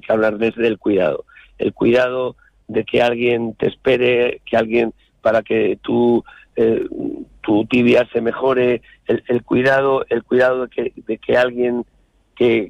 que hablar desde el cuidado de que alguien te espere, que alguien para que tu tibia se mejore, el cuidado de que alguien que